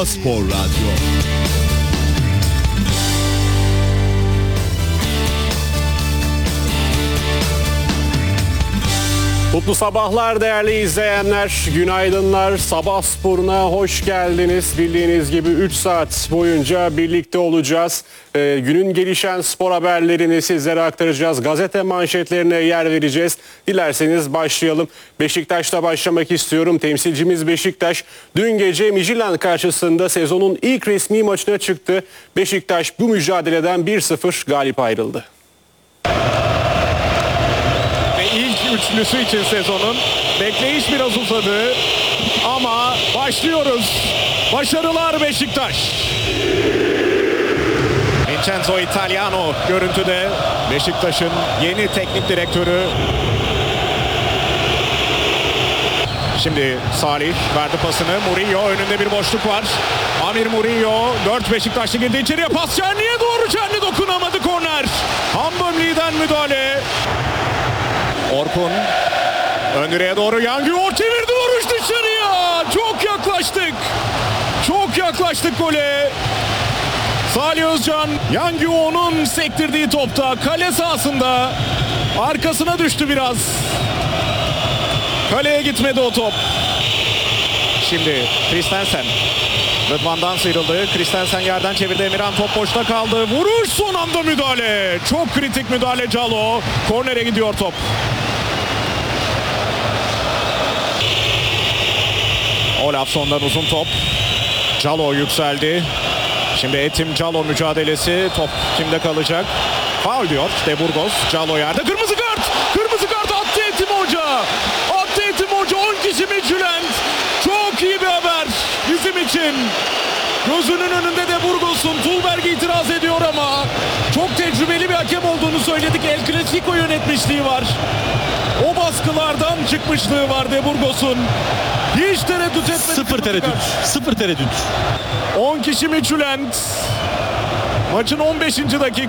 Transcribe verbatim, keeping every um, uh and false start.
Sabah Spor Radyo. Mutlu sabahlar değerli izleyenler. Günaydınlar. Sabah sporuna hoş geldiniz. Bildiğiniz gibi üç saat boyunca birlikte olacağız. Ee, günün gelişen spor haberlerini sizlere aktaracağız. Gazete manşetlerine yer vereceğiz. Dilerseniz başlayalım. Beşiktaş'ta başlamak istiyorum. Temsilcimiz Beşiktaş dün gece Midtjylland karşısında sezonun ilk resmi maçına çıktı. Beşiktaş bu mücadeleden bir sıfır galip ayrıldı. İlk üçlüsü için sezonun bekleyiş biraz uzadı ama başlıyoruz. Başarılar Beşiktaş. Vincenzo Italiano görüntüde, Beşiktaş'ın yeni teknik direktörü. Şimdi Salih verdi pasını. Mourinho önünde bir boşluk var. Amir Mourinho dört Beşiktaşlı girdi içeriye, pas Çerni'ye doğru. Çerni dokunamadı, korner. Hambömli'den müdahale. Orkun ön direğe doğru, Yanguo çevirdi, vuruş dışarıya. Çok yaklaştık. Çok yaklaştık gole. Salih Özcan, Yanguo'nun sektirdiği topta kale sahasında arkasına düştü biraz. Kaleye gitmedi o top. Şimdi Christensen Rıdvan'dan sıyrıldı. Christensen yerden çevirdi. Emirhan top boşta kaldı. Vuruş, son anda müdahale. Çok kritik müdahale Calo. Kornere gidiyor top. Olafson'dan uzun top. Calo yükseldi. Şimdi Etim Calo mücadelesi. Top kimde kalacak? Faul diyor De Burgos. Calo yerde. Kırmızı kart. Kırmızı kart attı Etim Hoca. Attı Etim Hoca. on kişi Midtjylland. Çok iyi bir haber bizim için. Gözünün önünde De Burgos'un. Tulberg itiraz ediyor ama çok tecrübeli bir hakem olduğunu söyledik. El Clasico yönetmişliği var. O baskılardan çıkmışlığı var De Burgos'un. Hiç tereddüt etmedi. Sıfır tereddüt. Sıfır tereddüt. on kişi Midtjylland. Maçın on beşinci dakika.